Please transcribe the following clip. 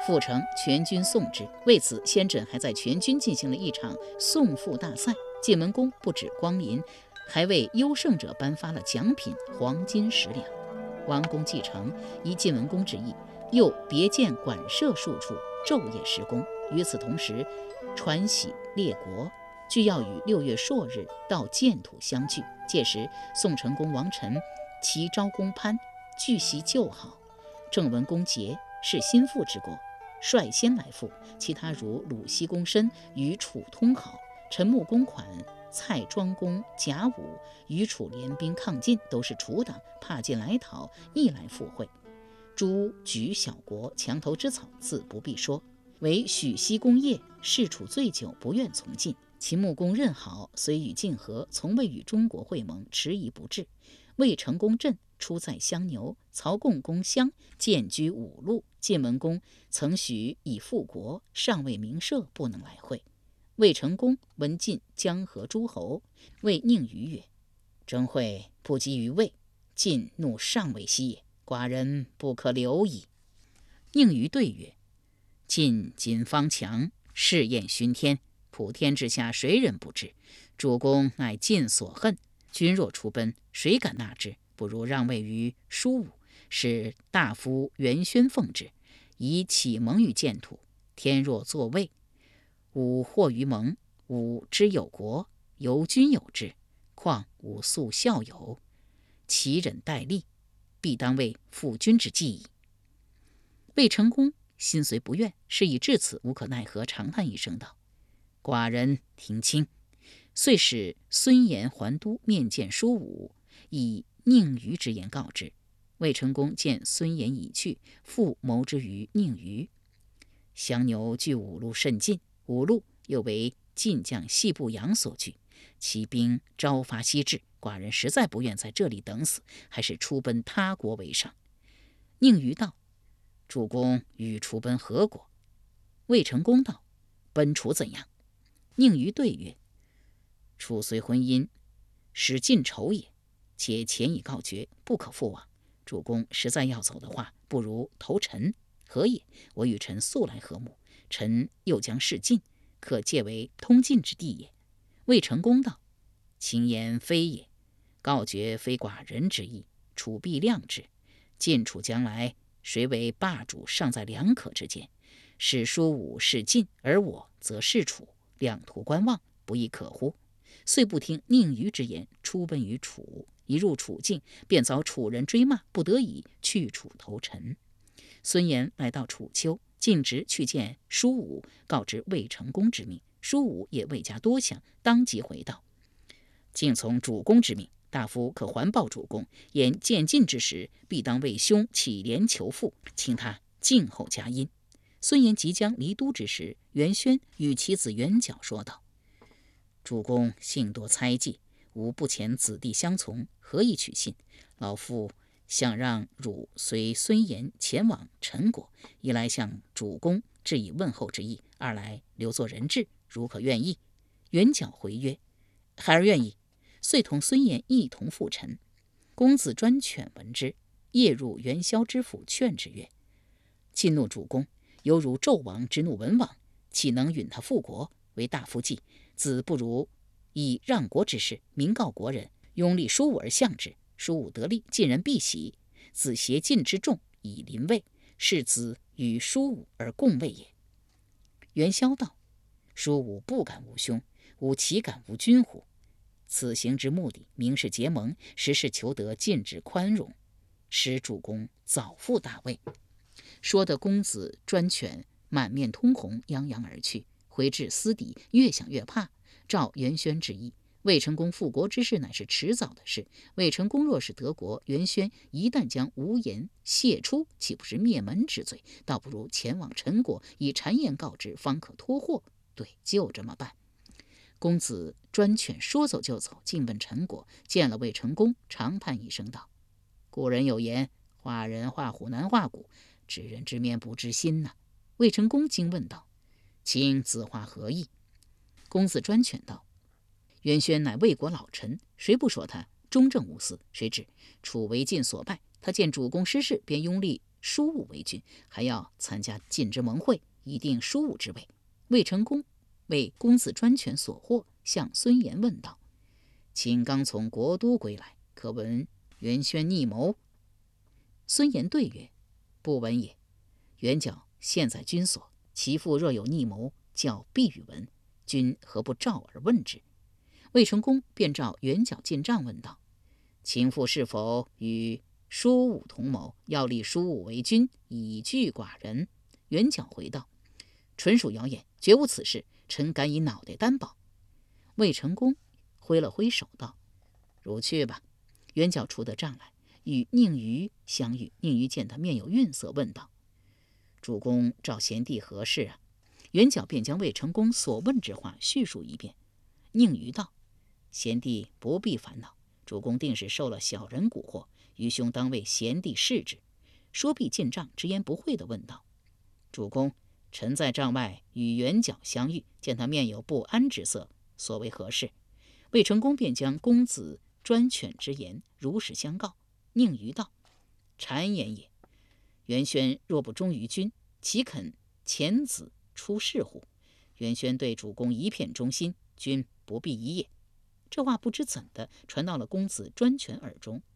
阜城全军送之。为此，先轸还在全军进行了一场送赋大赛。晋文公不止光临，还为优胜者颁发了奖品黄金10两。王公继承，依晋文公之意，又别建馆舍数处，昼夜施工。与此同时，传喜列国，俱要于6月朔日到建土相聚。届时，宋成公王臣、齐昭公潘据袭旧好。郑文公桀是心腹之国，率先来赴，其他如鲁僖公申与楚通好，陈穆公款、蔡庄公贾武与楚联兵抗晋，都是楚党，怕晋来讨，亦来赴会。诸举小国，墙头之草自不必说。唯许西公业事楚最久，不愿从晋。秦穆公任好，虽与晋和，从未与中国会盟，迟疑不至。魏成公镇出在襄牛，曹共公襄建居五路。晋文公曾许以复国，尚未明赦，不能来会。魏成公闻晋江河诸侯，谓宁于曰：“征会不及于魏，晋怒尚未息也，寡人不可留矣。”宁于对曰：“晋今方强，试验熏天，普天之下谁人不知？主公乃晋所恨，君若出奔，谁敢纳之？不如让位于叔武，使大夫元宣奉之，以启蒙于建土。天若作魏，吾惑于盟，吾之有国，由君有之，况吾素孝友，其忍待立，必当为父君之计矣。”魏成公心虽不愿，事已至此，无可奈何，长叹一声道：“寡人听清。”遂使孙延还都面见叔武，以宁于之言告之。魏成公见孙延已去，复谋之于宁于。降牛距五路甚近，五路又为晋将细部阳所据，其兵朝发夕至，寡人实在不愿在这里等死，还是出奔他国为上。宁于道：“主公欲出奔何国？”魏成公道：“奔楚怎样？”宁于对曰：“楚虽婚姻，使晋仇也，且前已告绝，不可复往。主公实在要走的话，不如投陈。何也？我与陈素来和睦，陈又将事晋，可借为通晋之地也。”魏成公道：“卿言非也，告绝非寡人之意，楚必谅之。晋楚将来，谁为霸主，尚在两可之间。使叔武是晋，而我则是楚，两途观望，不亦可乎？”遂不听宁于之言，出奔于楚。一入楚境，便遭楚人追骂，不得已去楚投陈。孙延来到楚丘，径直去见叔武，告知魏成公之命。叔武也未加多想，当即回道：“敬从主公之命，大夫可还报主公，言见晋之时，必当为兄乞怜求父，请他静候佳音。”孙延即将离都之时，元宣与其子元角说道：“主公性多猜忌，吾不遣子弟相从，何以取信？老夫想让汝随孙延前往陈国，一来向主公致以问候之意，二来留作人质，如可愿意？”元角回曰：“孩儿愿意。”遂同孙延一同赴陈。公子专犬闻之，夜入元宵之府，劝之曰：“晋怒主公，犹如纣王之怒文王，岂能允他复国？为大夫计，子不如以让国之事明告国人，拥立叔武而相之。叔武得利，晋人必喜。子挟晋之众以临魏，是子与叔武而共魏也。”元宵道：“叔武不敢无兄，吾岂敢无君乎？此行之目的，明是结盟，实是求得晋之宽容，使主公早复大魏。”说得公子专犬满面通红，泱泱而去。回至私邸，越想越怕，照元宣之意，魏成功复国之事乃是迟早的事。魏成功若是得国，元宣一旦将无言泄出，岂不是灭门之罪？倒不如前往陈国，以谗言告知，方可脱祸。对，就这么办。公子专犬说走就走，进奔陈国，见了魏成功，长叹一声道：“古人有言，画人画虎难画骨，知人知面不知心呐。”魏成功惊问道：“卿此话何意？”公子专犬道：“元宣乃魏国老臣，谁不说他忠正无私？谁知楚为晋所败，他见主公失势，便拥立庶务为君，还要参加晋之盟会，以定庶务之位。魏成功为公子专权所惑，向孙延问道：卿刚从国都归来，可闻袁轩逆谋？孙延对曰：不闻也。袁角现在君所，其父若有逆谋，教必与闻，君何不召而问之？魏成功便召袁角进帐问道：卿父是否与叔武同谋，要立叔武为君，以拒寡人？袁角回道：纯属谣言，绝无此事，臣敢以脑袋担保。魏成功挥了挥手道：汝去吧。袁角出得帐来，与宁瑜相遇。宁瑜见他面有愠色，问道：主公召贤弟何事啊？袁角便将魏成功所问之话叙述一遍。宁瑜道：贤弟不必烦恼，主公定是受了小人蛊惑，愚兄当为贤弟示之。说毕进帐，直言不讳地问道：主公，臣在帐外与袁角相遇，见他面有不安之色，所为何事？魏成功便将公子专权之言如实相告。宁瑜道：谗言也。袁轩若不忠于君，岂肯遣子出仕乎？袁轩对主公一片忠心，君不必疑也。这话不知怎的传到了公子专权耳中，